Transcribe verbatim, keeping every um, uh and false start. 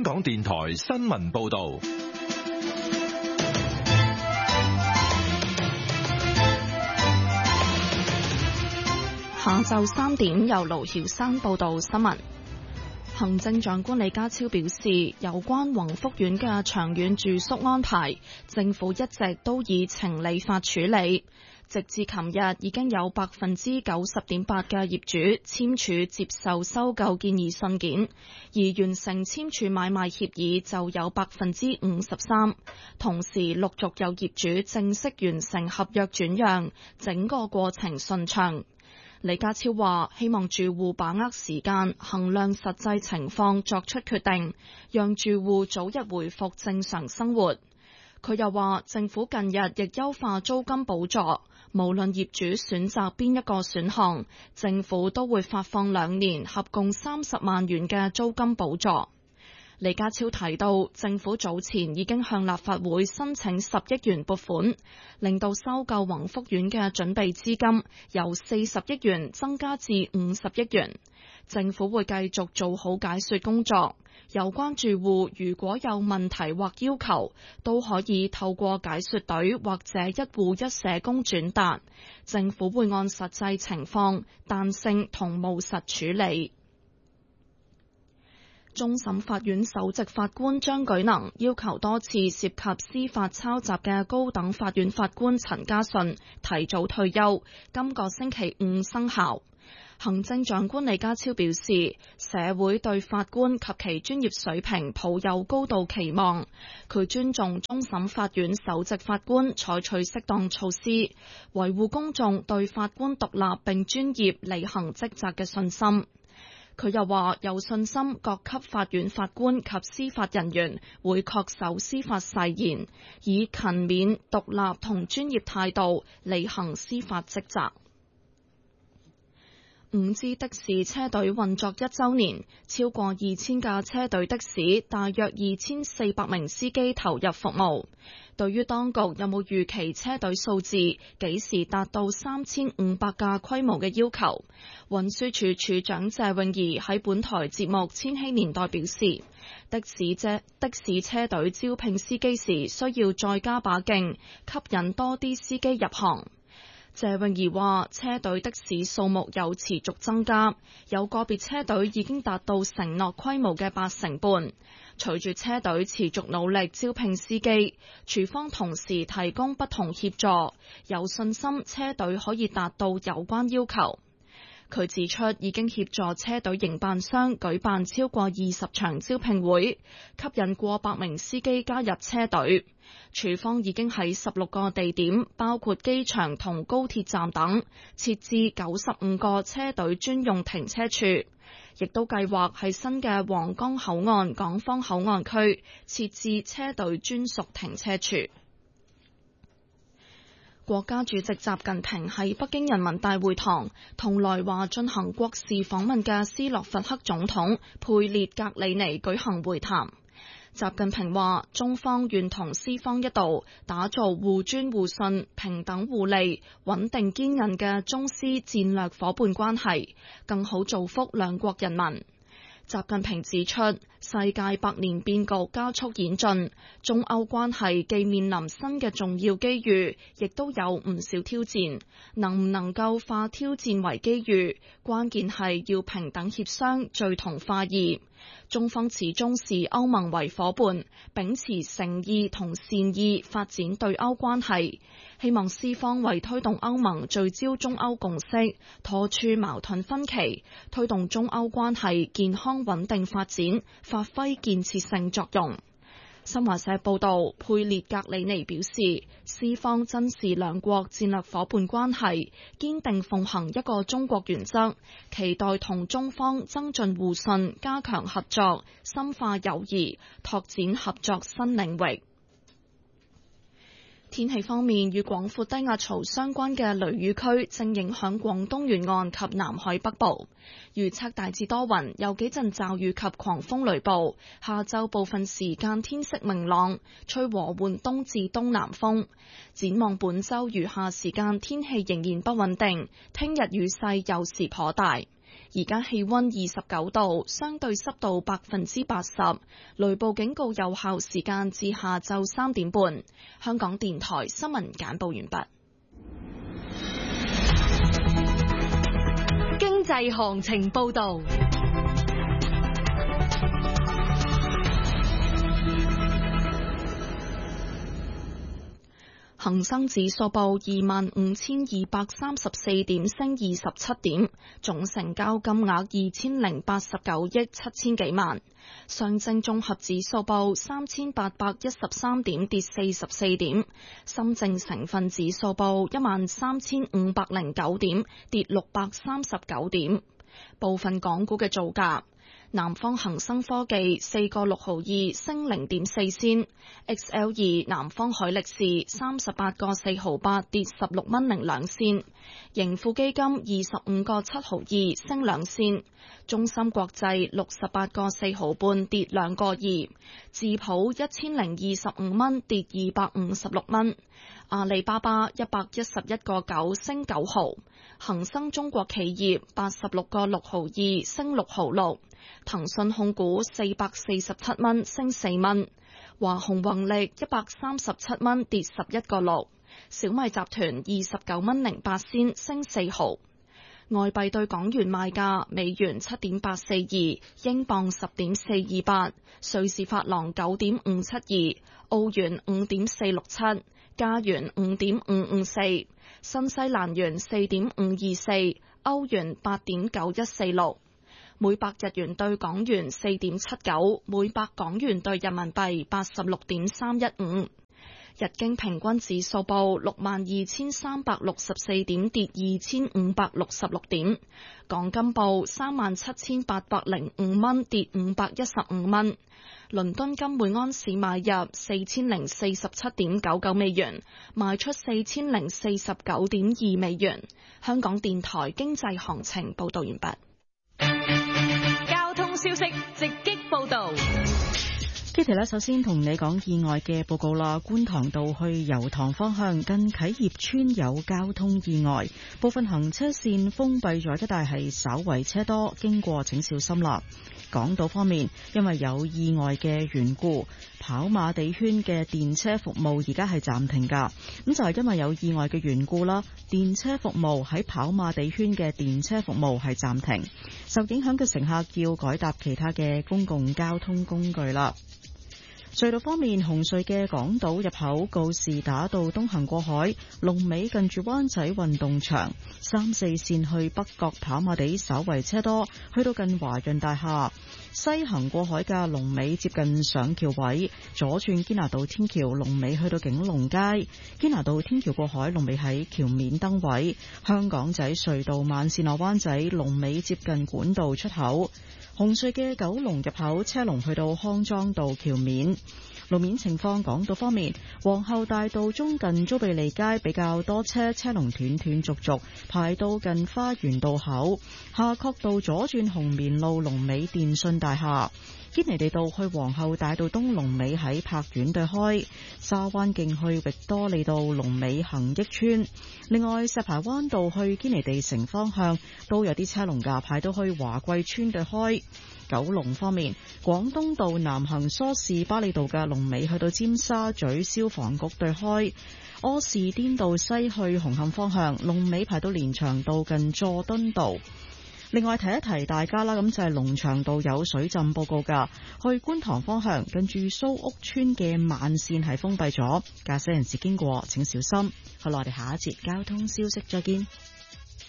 香港電台新聞報道。 下晝三點，由盧曉山報道新聞。行政長官李家超表示，有關宏福苑嘅長遠住宿安排，政府一直都以情理法處理。直至琴日，已經有百分之九十點八嘅業主簽署接受收購建議信件，而完成簽署買賣協議就有百分之五十三。同時，陸續有業主正式完成合約轉讓，整個過程順暢。李家超話：希望住戶把握時間，衡量實際情況作出決定，讓住戶早日回復正常生活。佢又話：政府近日亦優化租金補助，無論業主選擇邊一個選項，政府都會發放兩年合共三十萬元嘅租金補助。李家超提到，政府早前已經向立法會申請十億元撥款，令到收購宏福苑嘅準備資金由四十億元增加至五十億元。政府會繼續做好解說工作，有關住戶如果有問題或要求，都可以透過解說隊或者一戶一社工轉達，政府會按實際情況彈性同務實處理。終審法院首席法官張舉能要求多次涉及司法抄襲嘅高等法院法官陳家順提早退休，今個星期五生效。行政長官李家超表示，社會對法官及其專業水平抱有高度期望，佢尊重終審法院首席法官採取適當措施，維護公眾對法官獨立並專業履行職責嘅信心。佢又話有信心各級法院法官及司法人員會恪守司法誓言，以勤勉、獨立同專業態度履行司法職責。五支的士車隊運作一週年，超過二千架車隊的士，大約二千四百名司機投入服務。對於當局有冇預期車隊數字幾時達到三千五百架規模嘅要求，運輸署署長謝永儀喺本台節目《千禧年代》表示，的士車的士車隊招聘司機時需要再加把勁，吸引多啲司機入行。謝永儀話：車隊的士數目有持續增加，有個別車隊已經達到承諾規模嘅八成半。隨住車隊持續努力招聘司機，署方同時提供不同協助，有信心車隊可以達到有關要求。佢指出，已經協助車隊營辦商舉辦超過二十場招聘會，吸引過百名司機加入車隊。署方已經喺十六個地點，包括機場同高鐵站等，設置九十五個車隊專用停車處，亦都計劃喺新嘅皇崗口岸港方口岸區設置車隊專屬停車處。國家主席習近平喺北京人民大會堂同來華進行國事訪問嘅斯洛伐克總統佩列格里尼舉行會談。習近平話：中方願同斯方一道，打造互尊互信、平等互利、穩定堅韌嘅中斯戰略夥伴關係，更好造福兩國人民。習近平指出，世界百年變局加速演進，中歐關係既面臨新嘅重要機遇，亦都有唔少挑戰。能唔能夠化挑戰為機遇，關鍵係要平等協商，聚同化異。中方始終視歐盟為夥伴，秉持誠意同善意發展對歐關係，希望斯方為推動歐盟聚焦中歐共識，妥處矛盾分歧，推動中歐關係健康穩定發展，發揮建設性作用。新華社報道，佩列格里尼表示，斯方珍視兩國戰略夥伴關係，堅定奉行一個中國原則，期待同中方增進互信，加強合作，深化友誼，拓展合作新領域。天氣方面，與廣闊低壓槽相關嘅雷雨區正影響廣東沿岸及南海北部。預測大致多雲，有幾陣驟雨及狂風雷暴。下晝部分時間天色明朗，吹和緩東至東南風。展望本週餘下時間天氣仍然不穩定，聽日雨勢有時頗大。 而家氣溫二十九度，相對濕度百分之八十，雷暴警告有效時間至下晝三點半。香港電台新聞簡報完畢。 經濟行情報道。 恒生指數報二萬五千二百三十四點，升二十七點，總成交金額二千零八十九億七千幾萬。上證綜合指數報三千八百一十三點，跌四十四點。深證成分指數報一萬三千五百零九點，跌六百三十九點。部分港股嘅造價。南方恒生科技四個六毫二升零點四仙 ，X L 二南方海力士三十八個四毫八跌十六蚊零兩仙，盈富基金二十五個七毫二升兩仙，中芯國際六十八個四毫半跌兩個二，智普一千零二十五蚊跌二百五十六蚊，阿里巴巴一百一十一個九升九毫，恒生中國企業八十六個六毫二升六毫六。騰訊控股四百四十七蚊升四蚊，華虹宏力一百三十七蚊跌十一個六，小米集團二十九蚊零八仙升四毫。外幣對港元賣價：美元七點八四二，英鎊十點四二八，瑞士法郎九點五七二，澳元五點四六七，加元五點五五四，新西蘭元四點五二四，歐元八點九一四六。每百日元對港元四點七九，每百港元對人民幣八十六點三一五。日經平均指數報六萬二千三百六十四點，跌二千五百六十六點。港金報三萬七千八百零五蚊，跌五百一十五蚊。倫敦金每安士買入四千零四十七點九九美元，賣出四千零四十九點二美元。香港電台經濟行情報道完畢。 交通消息直擊報道。 Kitty 咧，首先同你講意外嘅報告啦。觀塘道去油塘方向近啟業村有交通意外，部分行車線封閉咗，一帶係稍為車多，經過請小心啦。港島方面，因為有意外嘅緣故，跑馬地圈嘅電車服務而家係暫停㗎。咁就係因為有意外嘅緣故啦，電車服務喺跑馬地圈嘅電車服務係暫停，受影響嘅乘客要改搭其他嘅公共交通工具啦。隧道方面，紅隧嘅港島入口告士打道東行過海，龍尾近住灣仔運動場；三四線去北角跑馬地稍為車多，去到近華潤大廈。西行過海嘅龍尾接近上橋位，左轉堅拿道天橋龍尾去到景隆街。堅拿道天橋過海龍尾喺橋面燈位。香港仔隧道慢線落灣仔龍尾接近管道出口。紅隧嘅九龍入口車龍去到康莊道橋面。路面情況，港島方面，皇后大道中近租庇利街比較多車，車龍斷斷續續排到近花園道口。夏慤道左轉紅棉路龍尾電訊大廈。堅尼地道去皇后大道東龍尾喺柏苑對開。沙灣徑去域多利道龍尾恒益村。另外，石排灣道去堅尼地城方向都有啲車龍㗎，排到去華貴村對開。九龍方面，廣東道南行梳士巴利道嘅龍尾去到尖沙咀消防局對開。柯士甸道西去紅磡方向龍尾排到連翔道近佐敦道。另外提一提大家啦，咁就係龍翔道有水浸報告㗎，去觀塘方向近住蘇屋村嘅慢線係封閉咗，駕駛人士經過請小心。好啦，我哋下一節交通消息再見。